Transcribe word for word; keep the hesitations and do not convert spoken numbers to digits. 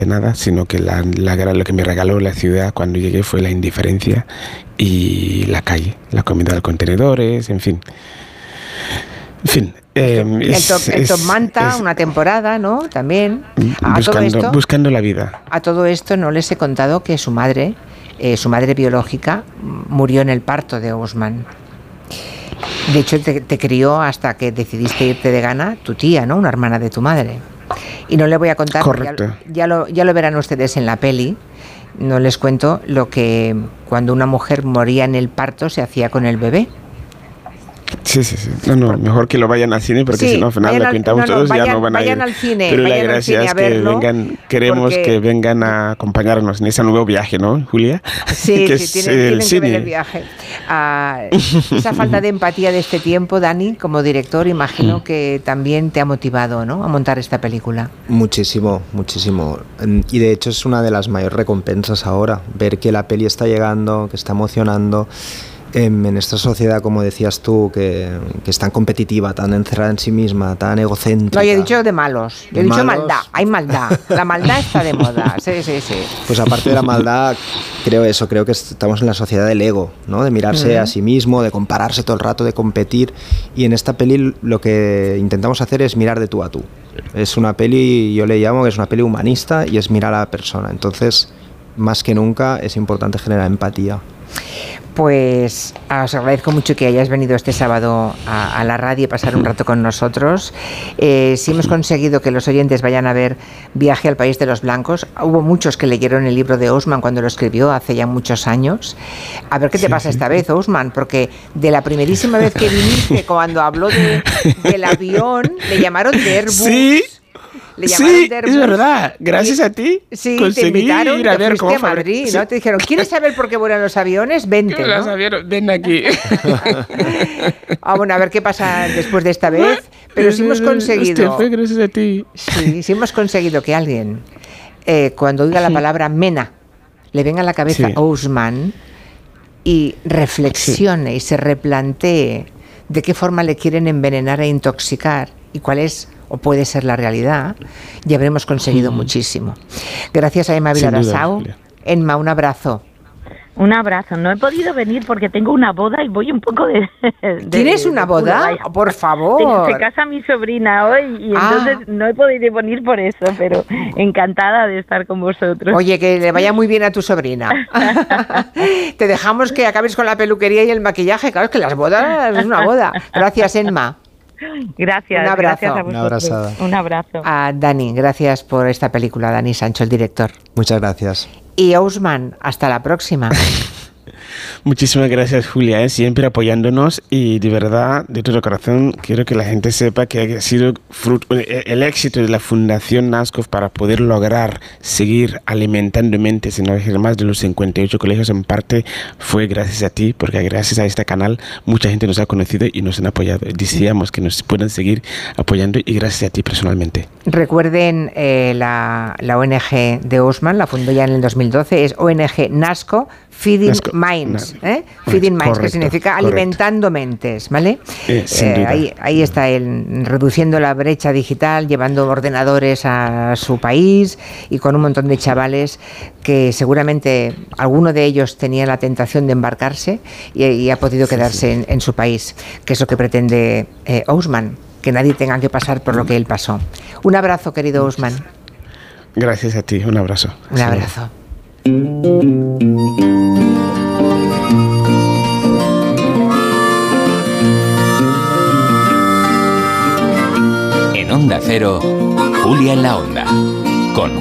nada, sino que la, la, lo que me regaló la ciudad cuando llegué fue la indiferencia y la calle, la comida de contenedores, en fin. En fin. Eh, el, es, top, el Top es, Manta, es, una temporada, ¿no? También. A buscando, todo esto, buscando la vida. A todo esto no les he contado que su madre, eh, su madre biológica, murió en el parto de Ousmane. De hecho, te, te crió hasta que decidiste irte de Ghana, tu tía, ¿no? Una hermana de tu madre. Y no le voy a contar, Correcto. Ya, ya, lo, ya lo verán ustedes en la peli, no les cuento lo que cuando una mujer moría en el parto se hacía con el bebé. Sí, sí, sí. No, no, mejor que lo vayan al cine porque sí, si no al final la pintamos no, no, todos y vayan, ya no van a ir. Vayan al cine, Pero vayan la gracia al cine es a verlo, que vengan, queremos porque... que vengan a acompañarnos en ese nuevo viaje, ¿no, Julia? Sí, que sí, es tienen, el tienen cine. que ver el viaje. Uh, esa falta de empatía de este tiempo, Dani, como director, imagino que también te ha motivado, ¿no?, a montar esta película. Muchísimo, muchísimo. Y de hecho es una de las mayores recompensas ahora, ver que la peli está llegando, que está emocionando. En esta sociedad, como decías tú, que, que es tan competitiva, tan encerrada en sí misma, tan egocéntrica. No, yo he dicho de malos, yo he dicho malos. maldad, hay maldad, la maldad está de moda, sí, sí, sí. Pues aparte de la maldad, creo eso, creo que estamos en la sociedad del ego, ¿no? De mirarse uh-huh. a sí mismo, de compararse todo el rato, de competir, y en esta peli lo que intentamos hacer es mirar de tú a tú. Es una peli, yo le llamo que es una peli humanista y es mirar a la persona, entonces más que nunca es importante generar empatía. Pues os agradezco mucho que hayáis venido este sábado a, a la radio y pasar un rato con nosotros. Eh, si hemos conseguido que los oyentes vayan a ver Viaje al País de los Blancos, hubo muchos que leyeron el libro de Ousmane cuando lo escribió hace ya muchos años. A ver qué te sí, pasa sí. esta vez, Ousmane, porque de la primerísima vez que viniste, cuando habló de, del avión, le llamaron de Airbus. Sí. Le sí, es verdad. Gracias a ti sí, conseguí te invitaron, ir a ver cómo a Madrid, sí. ¿no? Te dijeron, ¿quieres saber por qué vuelan los aviones? Vente, ¿no? Sabieron? Ven aquí. Ah, bueno, a ver qué pasa después de esta vez. Pero si hemos conseguido... Hostia, fue gracias a ti. Sí, si hemos conseguido que alguien, eh, cuando oiga la palabra Mena, le venga a la cabeza sí. Ousmane y reflexione sí. y se replantee de qué forma le quieren envenenar e intoxicar y cuál es... o puede ser la realidad, ya habremos conseguido mm. muchísimo. Gracias a Emma Vilarasau. Emma, un abrazo. Un abrazo. No he podido venir porque tengo una boda y voy un poco de... de ¿Tienes una boda? Culo, por favor. Se casa mi sobrina hoy y ah. entonces no he podido venir por eso, pero encantada de estar con vosotros. Oye, que le vaya muy bien a tu sobrina. Te dejamos que acabes con la peluquería y el maquillaje. Claro, es que las bodas es una boda. Gracias, Emma. Gracias. Un abrazo. Gracias a Una abrazada. Un abrazo. A Dani, gracias por esta película, Dani Sancho, el director. Muchas gracias. Y Ousmane, hasta la próxima. Muchísimas gracias, Julia, ¿eh? Siempre apoyándonos y de verdad, de todo corazón, quiero que la gente sepa que ha sido fruto, el éxito de la Fundación NASCOF para poder lograr seguir alimentando mentes en más de los cincuenta y ocho colegios en parte fue gracias a ti, porque gracias a este canal mucha gente nos ha conocido y nos han apoyado. Decíamos que nos puedan seguir apoyando y gracias a ti personalmente. Recuerden eh, la, la O N G de Ousmane, la fundó ya en el dos mil doce, es O N G NASCO, Feeding Nasco, Minds, na, ¿eh? Feeding Minds, correcto, que significa correcto. alimentando mentes, ¿vale? Eh, eh, ahí, ahí está él, reduciendo la brecha digital, llevando ordenadores a su país y con un montón de chavales que seguramente alguno de ellos tenía la tentación de embarcarse y, y ha podido quedarse sí, sí. En, en su país, que es lo que pretende eh, Ousmane, que nadie tenga que pasar por lo que él pasó. Un abrazo, querido Ousmane. Gracias a ti, un abrazo. Un sí. abrazo. En Onda Cero, Julia en la Onda, con